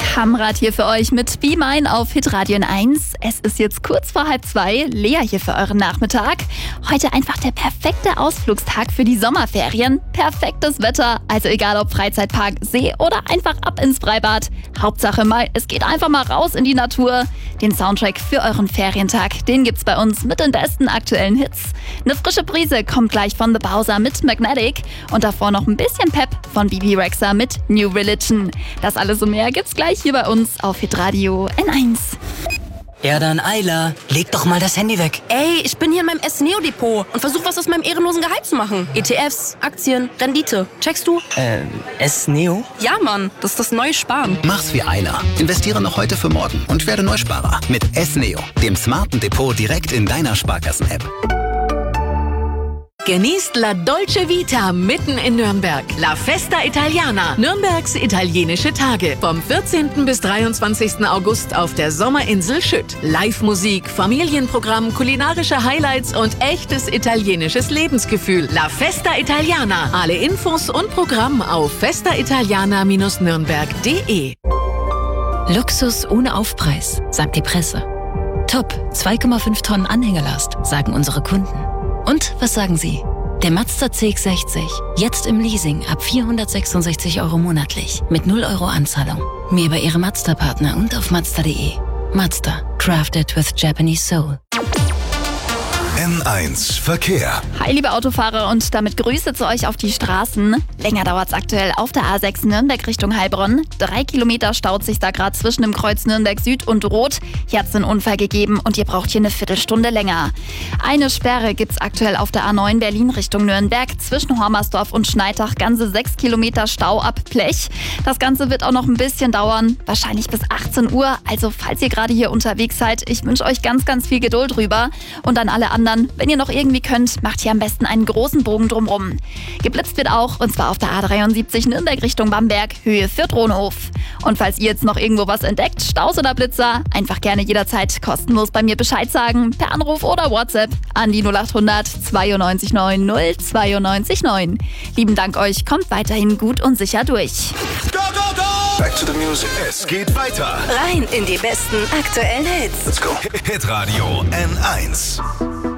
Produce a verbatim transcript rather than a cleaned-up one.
Kamrat hier für euch mit Be Mine auf Hitradio N eins. Es ist jetzt kurz vor halb zwei. Lea hier für euren Nachmittag. Heute einfach der perfekte Ausflugstag für die Sommerferien. Perfektes Wetter, also egal ob Freizeitpark, See oder einfach ab ins Freibad. Hauptsache mal, es geht einfach mal raus in die Natur. Den Soundtrack für euren Ferientag, den gibt's bei uns mit den besten aktuellen Hits. Eine frische Brise kommt gleich von The Bowser mit Magnetic und davor noch ein bisschen Pep von Bibi Rexha mit New Religion. Das alles und mehr gibt's gleich hier bei uns auf Hitradio N eins. Ja dann, Ayla, leg doch mal das Handy weg. Ey, ich bin hier in meinem S-Neo-Depot und versuche was aus meinem ehrenlosen Gehalt zu machen. E T Fs, Aktien, Rendite. Checkst du? Ähm, S-Neo? Ja, Mann, das ist das neue Sparen. Mach's wie Ayla. Investiere noch heute für morgen und werde Neusparer mit S-Neo, dem smarten Depot direkt in deiner Sparkassen-App. Genießt La Dolce Vita mitten in Nürnberg. La Festa Italiana, Nürnbergs italienische Tage. Vom vierzehnten bis dreiundzwanzigsten August auf der Sommerinsel Schütt. Live-Musik, Familienprogramm, kulinarische Highlights und echtes italienisches Lebensgefühl. La Festa Italiana. Alle Infos und Programm auf festa italiana Bindestrich nürnberg punkt de. Luxus ohne Aufpreis, sagt die Presse. Top, zwei Komma fünf Tonnen Anhängelast, sagen unsere Kunden. Und was sagen Sie? Der Mazda C X sechzig, jetzt im Leasing ab vierhundertsechsundsechzig Euro monatlich mit null Euro Anzahlung. Mehr bei Ihrem Mazda-Partner und auf mazda punkt de. Mazda, crafted with Japanese soul. N eins Verkehr. Hi liebe Autofahrer und damit Grüße zu euch auf die Straßen. Länger dauert's aktuell auf der A sechs Nürnberg Richtung Heilbronn. Drei Kilometer staut sich da gerade zwischen dem Kreuz Nürnberg Süd und Rot. Hier hat's einen Unfall gegeben und ihr braucht hier eine Viertelstunde länger. Eine Sperre gibt's aktuell auf der A neun Berlin Richtung Nürnberg. Zwischen Hormersdorf und Schneitach ganze sechs Kilometer Stau ab Blech. Das Ganze wird auch noch ein bisschen dauern, wahrscheinlich bis achtzehn Uhr. Also falls ihr gerade hier unterwegs seid, ich wünsche euch ganz, ganz viel Geduld rüber. Und an alle anderen, wenn ihr noch irgendwie könnt, macht hier am besten einen großen Bogen drumrum. Geblitzt wird auch, und zwar auf der A dreiundsiebzig Nürnberg Richtung Bamberg, Höhe Fürth-Rohnhof. Und falls ihr jetzt noch irgendwo was entdeckt, Staus oder Blitzer, einfach gerne jederzeit kostenlos bei mir Bescheid sagen, per Anruf oder WhatsApp an die null acht hundert zweiundneunzig neun null zweiundneunzig neun. Lieben Dank euch, kommt weiterhin gut und sicher durch. Go, go, go! Back to the music. Es geht weiter. Rein in die besten aktuellen Hits. Let's go. Hitradio N eins.